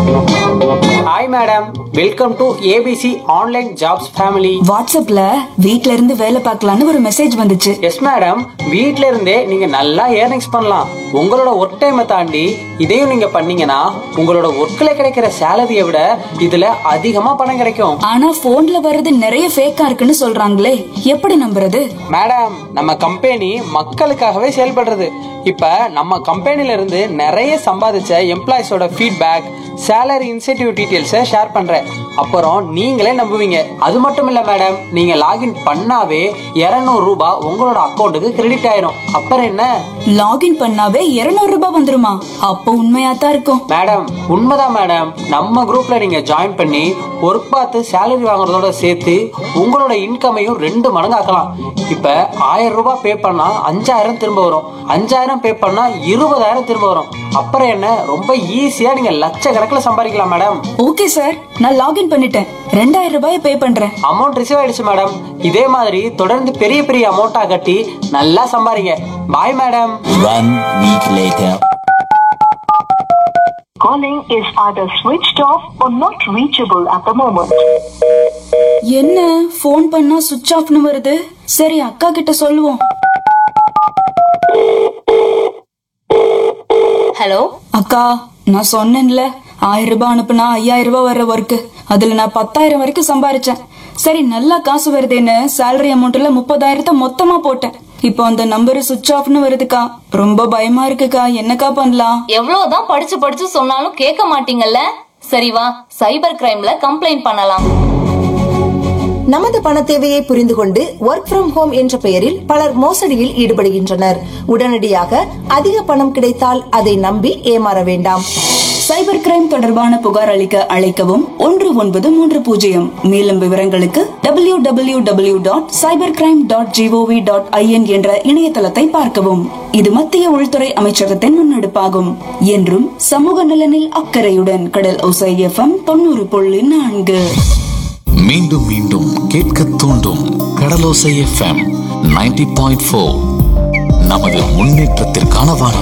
Hi madam, welcome to ABC online jobs family. வாட்ஸ்அப்ல வீட்ல இருந்து வேலை பார்க்கலான்னு ஒரு மெசேஜ் வந்துச்சு. எஸ் மேடம், வீட்ல இருந்தே நீங்க நல்லா ஏர்னிங்ஸ் பண்ணலாம். உங்களோட ஒர்க் டைமை தாண்டி இதையும் நீங்க பண்ணீங்கன்னா உங்களோட ஒர்க்ல கிடைக்கிற சேலரியை விட இதுல அதிகமா பணம் கிடைக்கும். ஆனா போன்ல வர்றது நிறைய ஃபேக்கா இருக்குன்னு சொல்றாங்களே, எப்படி நம்புறது? மேடம், நம்ம கம்பெனி மக்களுக்காகவே செயல்படுறது. இப்ப நம்ம கம்பெனில இருந்து நிறைய சம்பாதிச்ச எம்ப்ளாயிஸோட ஃபீட்பேக், சேலரி இன்சென்டிவ் டீடைல்ஸை ஷேர் பண்றேன். அப்புறம் நீங்களே நம்புவீங்க. அது மட்டும் இல்ல மேடம், நீங்க லாகின் பண்ணாவே 200 ரூபாய் உங்களோட அக்கௌண்ட்டுக்கு கிரெடிட் ஆயிரும். அப்புறம் என்ன, லாகின் பண்ணாவே 200 ரூபாய் வந்துருமா? அப்போ உண்மையா தான் இருக்கும். மேடம் உண்மைதான் மேடம். நம்ம குரூப்ல நீங்க ஜாயின் பண்ணி ஒர்க் பார்த்து சேலரி வாங்குறதோட சேர்த்து உங்களோட இன்கமையும் 2 மடங்கு ஆக்கலாம். இப்ப 1000 ரூபாய் பே பண்ணா 5000 திரும்ப வரும். 5000 பே பண்ணா 20000 திரும்ப வரும். அப்புறம் என்ன, ரொம்ப ஈஸியா நீங்க லட்சக்கணக்கில் சம்பாதிக்கலாம் மேடம். ஓகே சார், நான் லாகின் பண்ணிட்டேன். 2000 ரூபாய் பே பண்றேன். அமௌண்ட் ரிசீவ் ஆயிடுச்சு மேடம். இதே மாதிரி தொடர்ந்து பெரிய பெரிய அமௌண்ட்டா கட்டி நல்லா சம்பாதிங்க. Bye madam. 1 week later. Calling is either switched off or not reachable at the moment. என்ன போன் பண்ணா சுவிட்ச் ஆஃப்னு வருது? சரி, அக்கா கிட்ட சொல்லுவோம். ஹலோ அக்கா, நான் சொன்னேன்ல 1000 ரூபாய் அனுப்புனா 5000 ரூபாய் வர்ற ஒர்க், அதுல நான் 10,000 வரைக்கும் சம்பாரிச்சேன். சரி, நல்லா காசு வருதுன்னு சேலரி அமௌண்ட்ல 30,000 மொத்தமா போட்டேன். இப்போ அந்த நம்பர் சுவிட்ச் ஆஃப்னு வருதுக்கா. ரொம்ப பயமா இருக்குக்கா, என்னக்கா பண்ணலாம்? எவ்வளவுதான் படிச்சு படிச்சு சொன்னாலும் கேட்க மாட்டீங்கல்ல. சரி வா, சைபர் கிரைம்ல கம்ப்ளைண்ட் பண்ணலாம். நமது பண தேவையை புரிந்து கொண்டு ஒர்க் ஃப்ரம் ஹோம் என்ற பெயரில் பலர் மோசடியில் ஈடுபடுகின்றனர். உடனடியாக அதிக பணம் கிடைத்தால் அதை நம்பி ஏமாற வேண்டாம். சைபர் கிரைம் தொடர்பான புகார் அளிக்க அழைக்கவும் 1930. மேலும் விவரங்களுக்கு www.cybercrime.gov.in என்ற இணையதளத்தை பார்க்கவும். இது மத்திய உள்துறை அமைச்சகத்தின் முன்னெடுப்பாகும். என்றும் சமூக நலனில் அக்கறையுடன் கடல் ஓசை FM 90.4. மீண்டும் மீண்டும் கேட்க தூண்டும் கடலோசை FM 90.4. நமது முன்னேற்றத்திற்கான வானொலி.